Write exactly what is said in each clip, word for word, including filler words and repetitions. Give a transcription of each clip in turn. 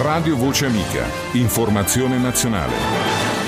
Radio Voce Amica. Informazione nazionale.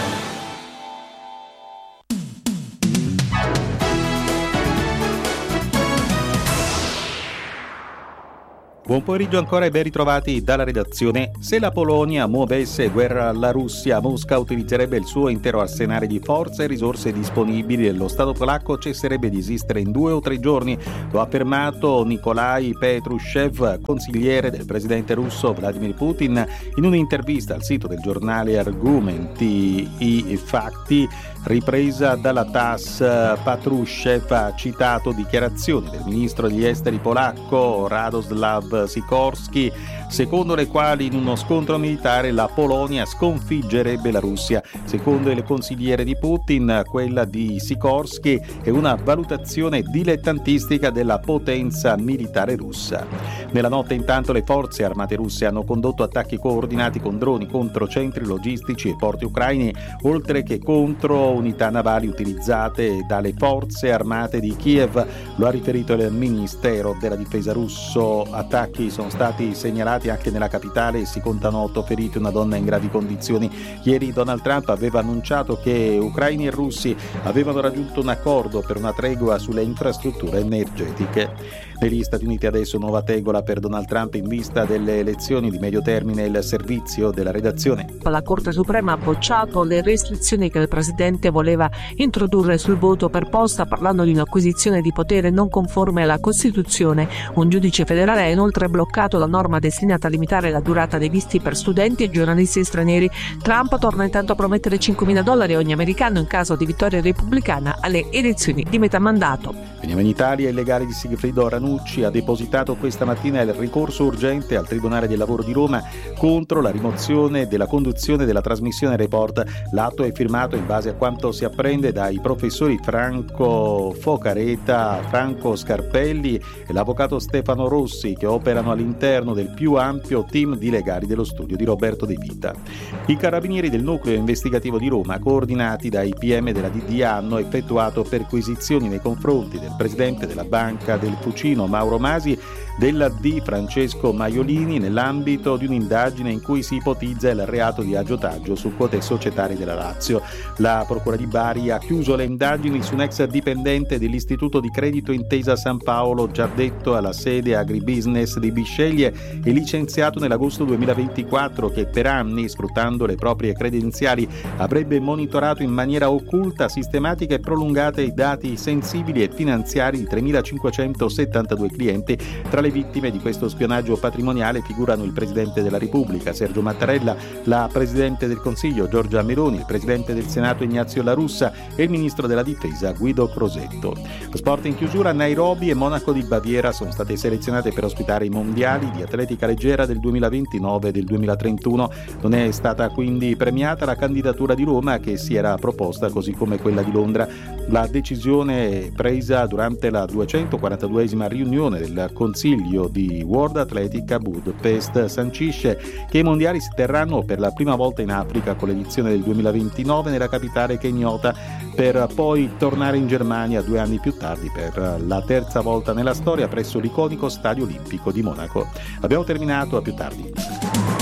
Buon pomeriggio ancora e ben ritrovati dalla redazione. Se la Polonia muovesse guerra alla Russia, Mosca utilizzerebbe il suo intero arsenale di forze e risorse disponibili e lo Stato polacco cesserebbe di esistere in due o tre giorni. Lo ha affermato Nikolai Petrushev, consigliere del presidente russo Vladimir Putin, in un'intervista al sito del giornale Argomenti i Fatti, ripresa dalla T A S. Patrushev ha citato dichiarazioni del ministro degli esteri polacco Radoslav Sikorski, secondo le quali in uno scontro militare la Polonia sconfiggerebbe la Russia. Secondo il consigliere di Putin, quella di Sikorski è una valutazione dilettantistica della potenza militare russa. Nella notte intanto le forze armate russe hanno condotto attacchi coordinati con droni contro centri logistici e porti ucraini, oltre che contro unità navali utilizzate dalle forze armate di Kiev. Lo ha riferito il Ministero della Difesa russo. Attacchi sono stati segnalati anche nella capitale e si contano otto feriti, una donna in gravi condizioni. Ieri Donald Trump aveva annunciato che ucraini e russi avevano raggiunto un accordo per una tregua sulle infrastrutture energetiche. Negli Stati Uniti adesso nuova tegola per Donald Trump in vista delle elezioni di medio termine. Il servizio della redazione. La Corte Suprema ha bocciato le restrizioni che il presidente voleva introdurre sul voto per posta, parlando di un'acquisizione di potere non conforme alla Costituzione. Un giudice federale ha inoltre bloccato la norma destinata a limitare la durata dei visti per studenti e giornalisti stranieri. Trump torna intanto a promettere cinquemila dollari a ogni americano in caso di vittoria repubblicana alle elezioni di metà mandato. Veniamo in Italia. Il legale di Sigfrido Ranucci ha depositato questa mattina il ricorso urgente al Tribunale del Lavoro di Roma contro la rimozione della conduzione della trasmissione Report. L'atto è firmato in base a quanto si apprende dai professori Franco Focareta, Franco Scarpelli e l'avvocato Stefano Rossi, che operano all'interno del più ampio team di legali dello studio di Roberto De Vita. I carabinieri del nucleo investigativo di Roma, coordinati dai P M della D D A, hanno effettuato perquisizioni nei confronti del presidente della Banca del Fucino Mauro Masi, della D Francesco Maiolini, nell'ambito di un'indagine in cui si ipotizza il reato di aggiotaggio su quote societarie della Lazio. La Procura di Bari ha chiuso le indagini su un ex dipendente dell'Istituto di Credito Intesa San Paolo, già detto alla sede agribusiness di Bisceglie e licenziato nell'agosto duemilaventiquattro, che per anni, sfruttando le proprie credenziali, avrebbe monitorato in maniera occulta, sistematica e prolungata i dati sensibili e finanziari di tremilacinquecentosettantadue clienti. Tra le vittime di questo spionaggio patrimoniale figurano il Presidente della Repubblica Sergio Mattarella, la Presidente del Consiglio Giorgia Meloni, il Presidente del Senato Ignazio La Russa e il Ministro della Difesa Guido Crosetto. Lo sport in chiusura. Nairobi e Monaco di Baviera sono state selezionate per ospitare i mondiali di atletica leggera del duemilaventinove e del duemilatrentuno. Non è stata quindi premiata la candidatura di Roma, che si era proposta, così come quella di Londra. La decisione presa durante la duecentoquarantaduesima riunione del Consiglio di World Athletic a Budapest sancisce che i mondiali si terranno per la prima volta in Africa, con l'edizione del duemilaventinove nella capitale kenyota, per poi tornare in Germania due anni più tardi per la terza volta nella storia presso l'iconico Stadio Olimpico di Monaco. Abbiamo terminato, a più tardi.